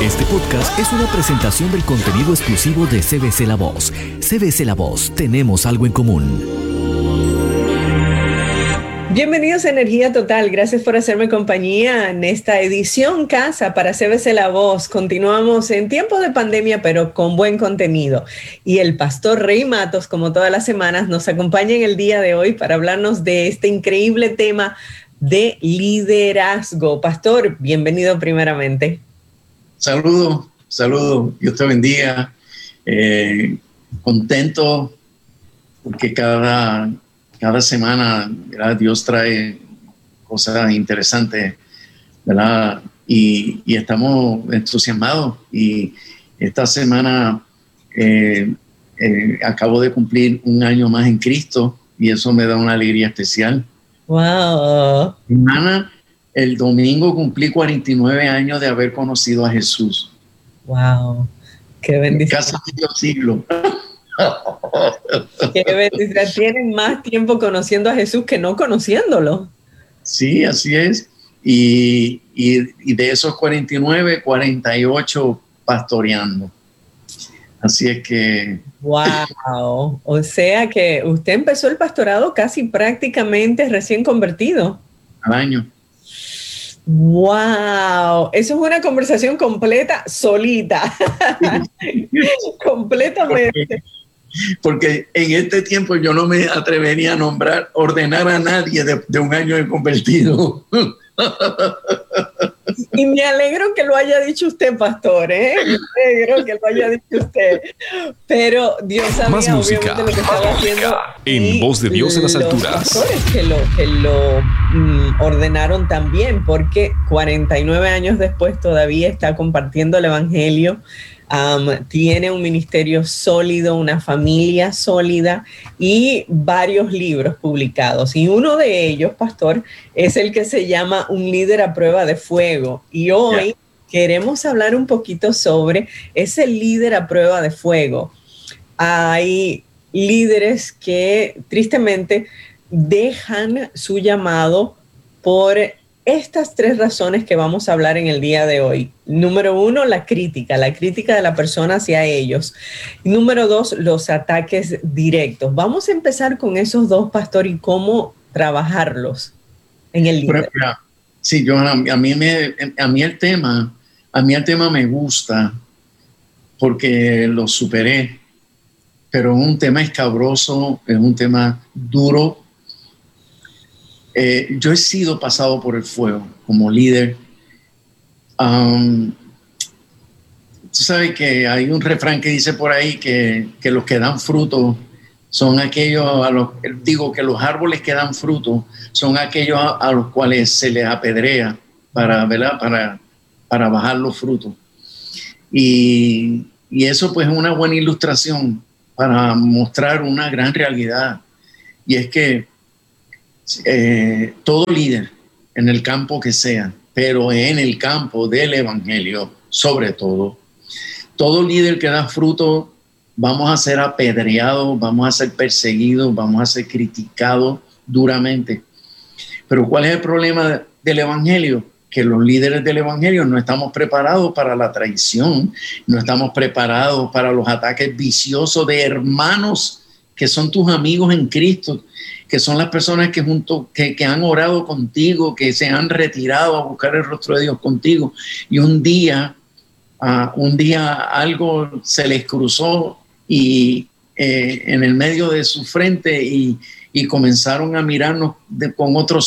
Este podcast es una presentación del contenido exclusivo de CBC La Voz. CBC La Voz, tenemos algo en común. Bienvenidos a Energía Total, gracias por hacerme compañía en esta edición Casa para CBC La Voz. Continuamos en tiempos de pandemia, pero con buen contenido. Y el pastor Rey Matos, como todas las semanas, nos acompaña en el día de hoy para hablarnos de este increíble tema de liderazgo. Pastor, bienvenido primeramente. Saludos, Dios te bendiga. Contento porque cada semana, ¿verdad? Dios trae cosas interesantes, ¿verdad? Y estamos entusiasmados. Y esta semana acabo de cumplir un año más en Cristo y eso me da una alegría especial. ¡Wow! Semana, el domingo cumplí 49 años de haber conocido a Jesús. ¡Wow! ¡Qué bendición! Casi medio siglo. ¡Qué bendición! Tienen más tiempo conociendo a Jesús que no conociéndolo. Sí, así es. Y de esos 49, 48 pastoreando. Así es que... ¡Wow! O sea que usted empezó el pastorado casi prácticamente recién convertido. Al año. ¡Wow! Eso es una conversación completa, solita. Completamente. Porque en este tiempo yo no me atrevería a ordenar a nadie de un año de convertido. Y me alegro que lo haya dicho usted, pastor, ¿eh? Me alegro que lo haya dicho usted. Pero Dios sabía Más música, obviamente lo que estaba haciendo. en Voz de Dios en las alturas. Los pastores que lo ordenaron también, porque 49 años después todavía está compartiendo el evangelio. Tiene un ministerio sólido, una familia sólida y varios libros publicados. Y uno de ellos, pastor, es el que se llama Un líder a prueba de fuego. Y hoy queremos hablar un poquito sobre ese líder a prueba de fuego. Hay líderes que tristemente dejan su llamado por estas tres razones que vamos a hablar en el día de hoy. Número uno, la crítica de la persona hacia ellos. Número dos, los ataques directos. Vamos a empezar con esos dos, pastor, y cómo trabajarlos en el líder. Sí, Johanna, a mí el tema me gusta porque lo superé, pero es un tema escabroso, es un tema duro. Yo he sido pasado por el fuego como líder. Tú sabes que hay un refrán que dice por ahí que los que dan fruto son aquellos que los árboles que dan fruto son aquellos a los cuales se les apedrea para bajar los frutos. Y eso pues es una buena ilustración para mostrar una gran realidad. Y es que todo líder en el campo que sea, pero en el campo del evangelio, sobre todo líder que da fruto, vamos a ser apedreados, vamos a ser perseguidos, vamos a ser criticados duramente. Pero ¿cuál es el problema del evangelio? Que los líderes del evangelio no estamos preparados para la traición, no estamos preparados para los ataques viciosos de hermanos que son tus amigos en Cristo, que son las personas que han orado contigo, que se han retirado a buscar el rostro de Dios contigo, y un día algo se les cruzó y en el medio de su frente y comenzaron a mirarnos con otros